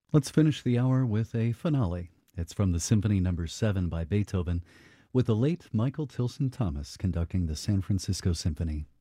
Let's finish the hour with a finale. It's from the Symphony Number 7 by Beethoven, with the late Michael Tilson Thomas conducting the San Francisco Symphony.